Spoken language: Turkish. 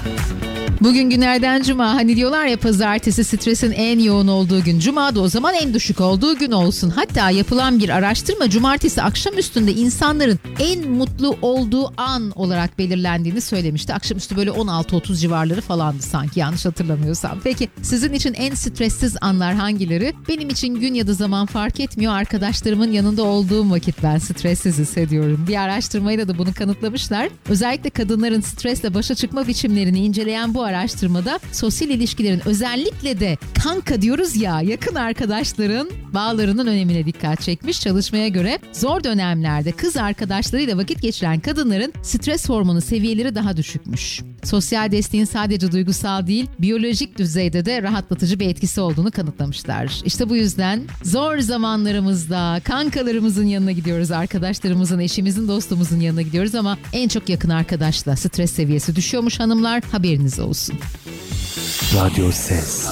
Bugün günlerden cuma. Hani diyorlar ya, pazartesi stresin en yoğun olduğu gün. Cuma da o zaman en düşük olduğu gün olsun. Hatta yapılan bir araştırma cumartesi akşamüstünde insanların en mutlu olduğu an olarak belirlendiğini söylemişti. Akşamüstü böyle 16-30 civarları falandı sanki, yanlış hatırlamıyorsam. Peki sizin için en stressiz anlar hangileri? Benim için gün ya da zaman fark etmiyor. Arkadaşlarımın yanında olduğum vakit ben stressiz hissediyorum. Bir araştırmayla da bunu kanıtlamışlar. Özellikle kadınların stresle başa çıkma biçimlerini inceleyen bu araştırmada sosyal ilişkilerin, özellikle de kanka diyoruz ya, yakın arkadaşların bağlarının önemine dikkat çekmiş. Çalışmaya göre zor dönemlerde kız arkadaşlarıyla vakit geçiren kadınların stres hormonu seviyeleri daha düşükmüş. Sosyal desteğin sadece duygusal değil, biyolojik düzeyde de rahatlatıcı bir etkisi olduğunu kanıtlamışlar. İşte bu yüzden zor zamanlarımızda kankalarımızın yanına gidiyoruz, arkadaşlarımızın, eşimizin, dostumuzun yanına gidiyoruz ama en çok yakın arkadaşla stres seviyesi düşüyormuş hanımlar, haberiniz olsun. Radyo Ses.